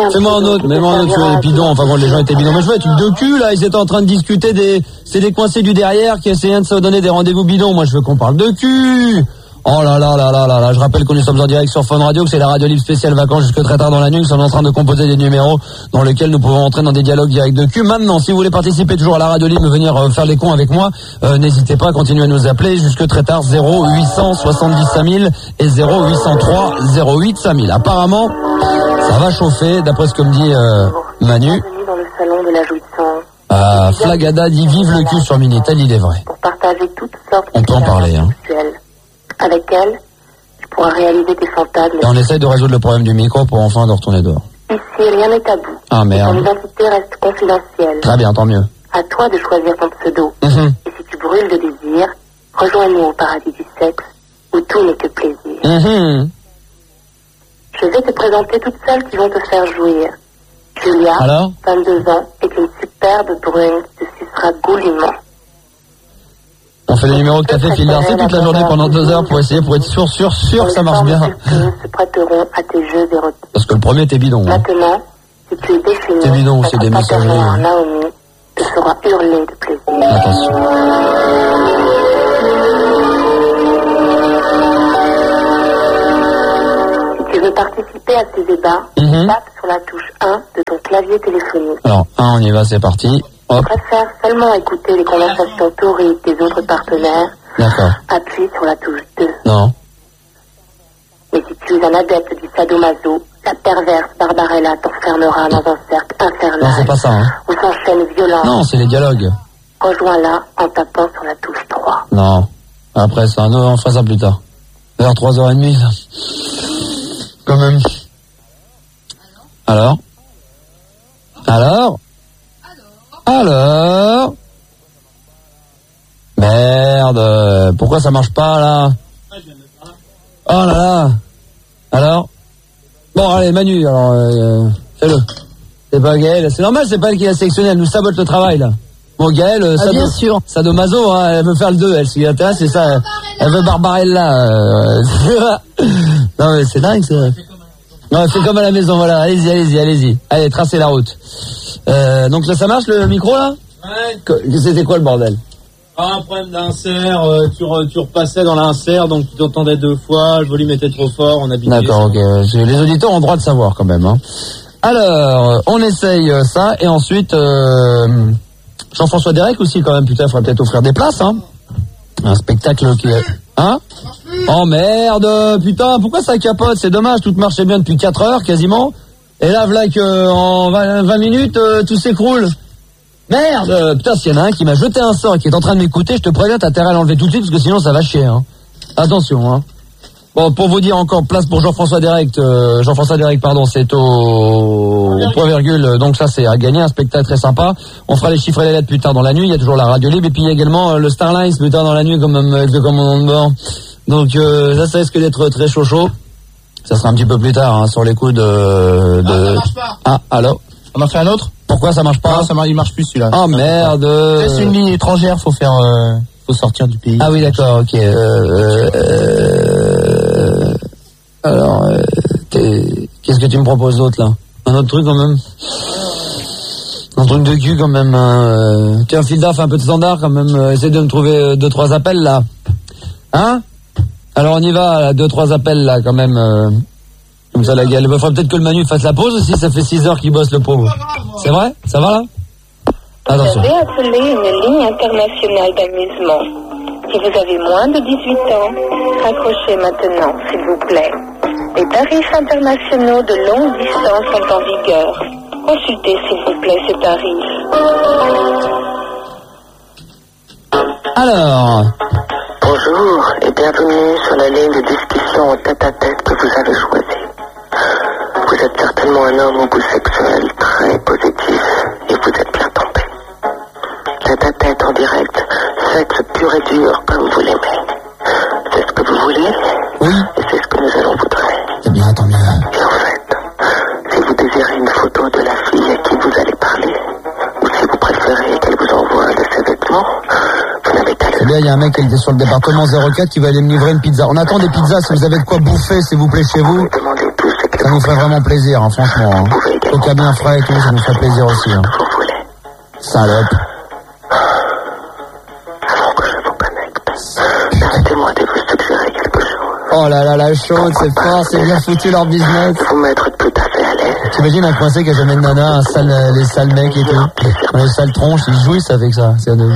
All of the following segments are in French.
Fais-moi un autre, mets-moi un autre sur les bidons, enfin quand les gens étaient bidons. Mais je vois, truc de cul, là, ils étaient en train de discuter c'est des coincés du derrière qui essayaient de se donner des rendez-vous bidons. Moi, je veux qu'on parle de cul. Oh là là là là là là, je rappelle que nous sommes en direct sur Fun Radio, que c'est la radio libre spéciale vacances jusque très tard dans la nuit, nous sommes en train de composer des numéros dans lesquels nous pouvons entrer dans des dialogues directs de cul. Maintenant, si vous voulez participer toujours à la radio libre, venir faire les cons avec moi, n'hésitez pas à continuer à nous appeler jusque très tard, 0870 5000 et 0803 08 5000. Apparemment, ça va chauffer, d'après ce que me dit Manu. Bienvenue dans le salon de la jouissance. Flagada dit vive le cul sur Minitel, il est vrai. Pour partager toutes sortes on peut en parler, hein. Avec elle, tu pourras réaliser tes fantasmes. Et on essaye de résoudre le problème du micro pour enfin de retourner dehors. Ici, rien n'est tabou. Ah merde. Ton identité reste confidentielle. Très bien, tant mieux. À toi de choisir ton pseudo. Et si tu brûles de désir, rejoins-nous au paradis du sexe, où tout n'est que plaisir. Je vais te présenter toutes celles qui vont te faire jouir. Julia, alors 22 ans, est une superbe brune qui te sucera goulûment. On fait des numéros de café fil d'Arcé toute la journée pendant 2 heures pour essayer, pour être sûr que ça marche bien. Se prêteront à tes jeux érotiques. Parce que le premier t'es bidon. Maintenant, si tu es défini, t'es bidon, c'est des messageries. Naomi te fera hurler de plaisir. Attention. Si tu veux participer à ces débats, tape sur la touche 1 de ton clavier téléphonique. Alors, 1, on y va, c'est parti. Je préfère seulement écouter les conversations torrides des autres partenaires. D'accord. Appuie sur la touche 2. Non. Mais si tu es un adepte du sadomaso, la perverse Barbarella t'enfermera dans un cercle infernal. Non, c'est pas ça, hein. Où s'enchaînent violences. Non, c'est les dialogues. Rejoins-la en tapant sur la touche 3. Non. Après ça, on fera ça plus tard. Vers 3h30, ça. Quand même. Alors Merde, pourquoi ça marche pas là? Oh là là. Alors bon, allez Manu, alors fais-le. C'est pas Gaël, c'est normal, c'est pas elle qui l'a sélectionné, elle nous sabote le travail là. Bon Gaël, bien sûr. sadomaso, hein, elle veut faire le 2, elle, ce qui l'intéresse c'est ça, elle veut Barbarella. Non mais c'est dingue ça. Non, c'est comme à la maison, voilà, allez-y. Allez, tracez la route. Donc là, ça marche le micro là? Ouais. C'était quoi le bordel? Un problème d'insert, tu repassais dans l'insert, donc tu t'entendais 2 fois, le volume était trop fort, on a bidé. D'accord, ok. Les auditeurs ont le droit de savoir quand même. Hein. Alors, on essaye ça, et ensuite, Jean-François Derek aussi quand même, putain, il faudrait peut-être offrir des places, hein. Un spectacle qui est... Hein? Oh merde, putain, pourquoi ça capote? C'est dommage, tout marchait bien depuis 4 heures quasiment. Et là, voilà qu'en 20 minutes, tout s'écroule. Merde, putain, s'il y en a un qui m'a jeté un sort et qui est en train de m'écouter, je te préviens, t'as intérêt à l'enlever tout de suite parce que sinon ça va chier. Hein. Attention, hein. Bon, pour vous dire encore, place pour Jean-François Derek, c'est au point virgule, donc ça c'est à gagner, un spectacle très sympa. On fera les chiffres et les lettres plus tard dans la nuit, il y a toujours la radio libre, et puis il y a également le Starlines plus tard dans la nuit, comme avec le commandant de bord. Donc ça risque d'être très chaud. Ça sera un petit peu plus tard, hein, sur les coups de... ça marche pas. Ah, alors On en fait un autre? Pourquoi ça marche pas? Il marche plus celui-là. Oh merde. C'est une ligne étrangère, faut sortir du pays. Ah oui, d'accord, ok. Alors, qu'est-ce que tu me proposes d'autre là? Un autre truc quand même? Un truc de cul quand même. Tiens, Filda, fais un peu de standard quand même. Essaye de me trouver 2-3 appels là. Hein? Alors on y va, 2-3 appels là quand même. Comme ça la gueule. Il faudrait peut-être que le Manu fasse la pause aussi, ça fait 6 heures qu'il bosse le pauvre. C'est vrai? Ça va là? Attention. Vous avez appelé une ligne internationale d'amusement. Si vous avez moins de 18 ans, raccrochez maintenant, s'il vous plaît. Les tarifs internationaux de longue distance sont en vigueur. Consultez, s'il vous plaît, ces tarifs. Alors... Bonjour et bienvenue sur la ligne de discussion en tête-à-tête que vous avez choisie. Vous êtes certainement un homme homosexuel très positif et vous êtes bien tombé. Tête-à-tête en direct, sexe pur et dur comme vous l'aimez. C'est ce que vous voulez? Oui. Et c'est ce que nous allons vous donner. C'est bien, tant mieux. Et en fait, si vous désirez une photo de la fille à qui vous allez parler, ou si vous préférez qu'elle vous envoie de ses vêtements, vous n'avez qu'à le... Eh bien, il y a un mec qui est sur le département 04 qui va aller me livrer une pizza. On attend des pizzas, si vous avez de quoi bouffer, s'il vous plaît, chez vous. Demandez tout ce que Ça nous ferait vraiment plaisir, hein, franchement. Hein. Vous pouvez également Coca bien frais et tout, ça nous ferait plaisir aussi. Hein. Vous voulez. Salope. Avant que je vous connecte, permettez-moi de vous suggérer quelque chose. Oh là là, la chaude, c'est fort, c'est bien foutu leur business. Vous mettre tout à fait à l'aise. T'imagines un coincé qui a jamais de nana, les sales mecs et tout. Les sales tronches, ils jouissent avec ça. C'est Allez,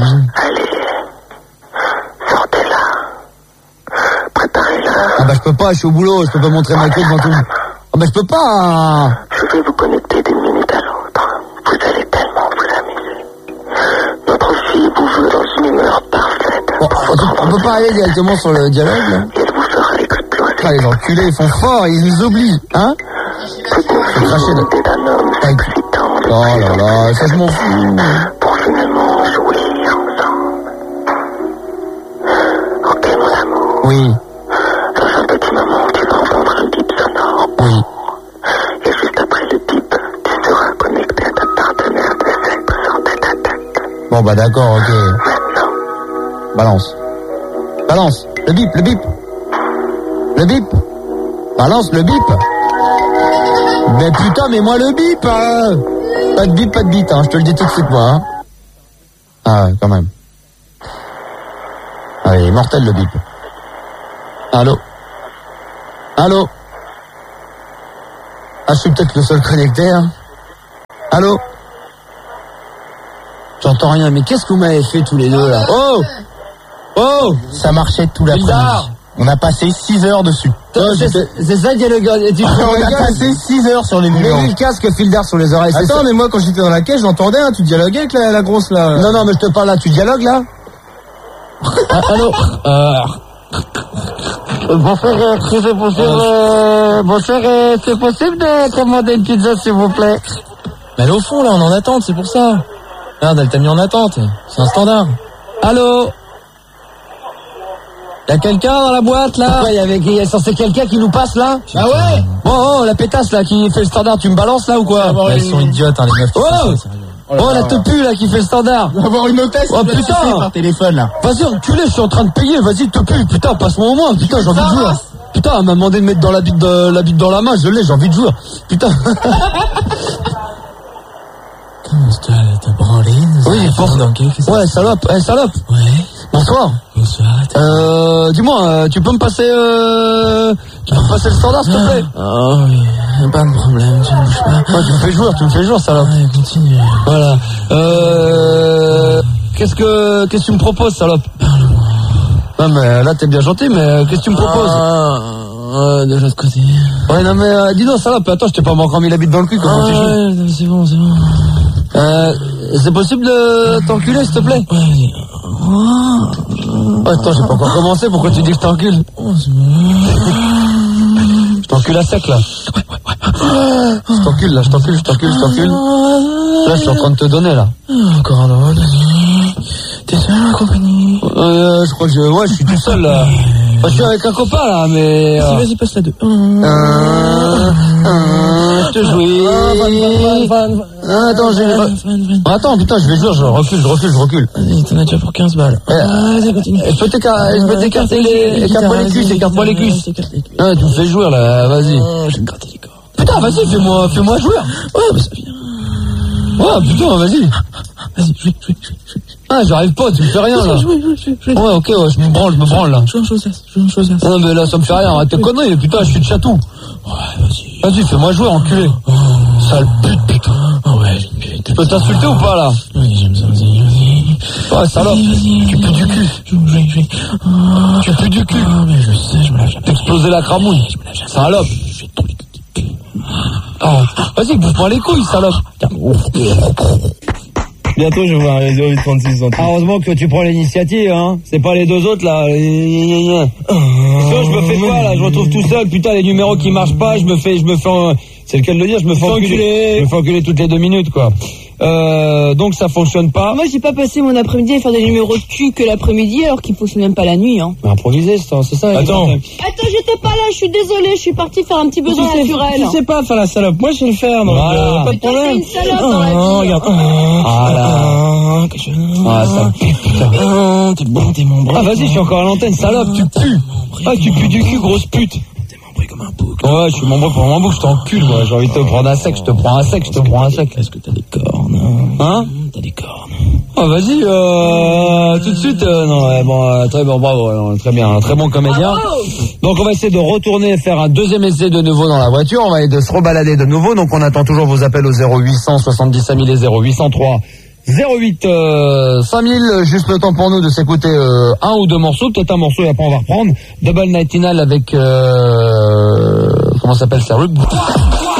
sortez-la. Préparez-la. Ah bah je peux pas, je suis au boulot, je peux pas montrer ma queue devant tout. Ah bah je peux pas. Hein. Je vais vous connecter d'une minute à l'autre. Vous allez tellement vous amuser. Notre fille vous veut dans une humeur parfaite. Bon, on peut pas aller directement sur le dialogue là. Et elle vous fera exploser. Ah les enculés, ils font fort, ils nous oublient, hein. Toute une féminité d'un homme excitant. Oh là là, ça je m'en fous. Pour finalement jouir ensemble. Ok mon amour. Oui, Dans un petit moment, tu vas entendre un bip sonore. oui. Et juste après le bip, tu seras connecté à ta partenaire de sexe en tête-à-tête. Bon bah d'accord, ok. Maintenant, Balance. Balance. Le bip, le bip. Le bip. Balance le bip. Mais putain, mais moi le bip. Hein. Pas de bip, hein. Je te le dis tout de suite, moi. Hein. Ah ouais, quand même. Allez, mortel le bip. Allô. Allô. Ah, je suis peut-être le seul connecté. Hein. Allô. J'entends rien, mais qu'est-ce que vous m'avez fait tous les deux là? Oh. Oh. Ça marchait tout l'après-midi. Bildar. On a passé 6 heures dessus. C'est ça qu'il y a le gars. On a passé 6 heures sur les Mais numéros. le casque fil d'art sur les oreilles. c'est Attends, ça. mais moi, quand j'étais dans la caisse, j'entendais, hein, tu dialoguais avec la grosse, là. Non, mais je te parle là, tu dialogues là. Allô. Bonsoir, c'est possible de commander une pizza s'il vous plaît? Mais elle est au fond, là, on est en attente, c'est pour ça. Regarde, elle t'a mis en attente. C'est un standard. Allô. Y'a quelqu'un dans la boîte, là? Ouais, il y a censé quelqu'un qui nous passe là. Ah ouais? Oh, la pétasse là qui fait le standard, tu me balances là ou quoi? Elles sont idiotes, hein, les meufs. Oh, la tepu là qui fait le standard. On va avoir une hôtesse. Oh putain. Par téléphone, là. Vas-y, enculé, je suis en train de payer, vas-y, tepu, putain, passe-moi au moins, putain, j'ai envie de jouer. Putain, elle m'a demandé de mettre dans la bite dans la main, je l'ai, j'ai envie de jouer. Putain. T'as branlé? Oui, ouais, salope, salope. Ouais. Bonsoir. Bonsoir. Dis-moi, tu peux me passer le standard, s'il te plaît? Oh oui, pas de problème, tu ne bouges pas. Ouais, tu me fais jouer, salope. Ouais, continue. Voilà. Qu'est-ce que tu me proposes, salope? Parle-moi. Non, mais là, t'es bien gentil, mais qu'est-ce que tu me proposes? De l'autre côté. Ouais, non, mais dis donc, salope, attends, je t'ai pas encore mis la bite dans le cul, comment tu joues? Ouais, c'est bon. C'est possible de t'enculer, s'il te plaît? Ouais, Attends, j'ai pas encore commencé, pourquoi tu dis que je t'encule? Je t'encule à sec, là. Je t'encule. Là, je suis en train de te donner, là. Encore un autre. T'es seul en compagnie? Je crois que je suis tout seul, là. Enfin, je suis avec un copain, là, mais... Vas-y, passe la 2. Je te jouis. Attends, putain, je vais jouer, je recule. Vas-y, t'en as déjà pour 15 balles. Vas-y, continue. Je peux t'écarter écarte-moi les cuisses. Ouais, tu me fais jouer, là, vas-y. Je vais me gratter les corps. Putain, vas-y, fais-moi jouer. Ouais, bah ça vient. Ouais, putain, vas-y. Vas-y, joue. Ah, j'arrive pas, tu me fais rien, là. Joue. Ouais, ok, ouais, je me branle, là. Joue en chose. Non, mais là, ça me fait rien, arrête tes conneries, putain, je suis de chatou. Ouais, Vas-y, fais-moi jouer, enculé. Sale pute, putain. Oh ouais, j'ai une pute. Je peux t'insulter ou pas, là? Oui, j'aime ça, vas-y. Ouais, salope, tu pues du cul. Joue. Tu pues du cul. Ah, mais je sais, je me lâche jamais. T'explosais la cramouille. Salope. Je vais tomber. Oh, vas-y, bouffe-moi les couilles, salope. Bientôt, je vais voir les 36 centimes. Heureusement que tu prends l'initiative, hein. C'est pas les deux autres, là. Sinon, je me fais quoi, là? Je me retrouve tout seul, putain, les numéros qui marchent pas, je me fais c'est lequel de le dire, je me fais enculer toutes les 2 minutes, quoi. Donc ça fonctionne pas. Moi, j'ai pas passé mon après-midi à faire des numéros de cul que l'après-midi, alors qu'il fonctionne même pas la nuit, hein. Improviser, c'est ça. Attends, J'étais pas là, je suis désolée, je suis partie faire un petit besoin naturel. tu sais pas faire la salope. Moi, je sais le faire, donc Voilà. pas de problème. T'es une salope dans la vie. Regarde. Ah là. Ah, ça pue, putain. T'es bon, t'es mon bras. Ah, vas-y, je suis encore à l'antenne, salope, tu pues. Ah, tu pues du cul, grosse pute. T'es membré comme un bouc. Ouais, je suis mon bouc, je t'encule, moi. J'ai envie de te prendre un sec, je te prends un sec. Est-ce que t'as des cornes? Hein? T'as des cornes. Oh, vas-y, tout de suite, non, ouais, bon, très bon, bravo, très bien, très bon comédien. Donc, on va essayer de retourner faire un deuxième essai de nouveau dans la voiture. On va essayer de se rebalader de nouveau. Donc, on attend toujours vos appels au 0800 70 5000 et 0803 08 5000, juste le temps pour nous de s'écouter un ou deux morceaux, peut-être un morceau et après on va reprendre. Double Nightingale avec comment s'appelle ça?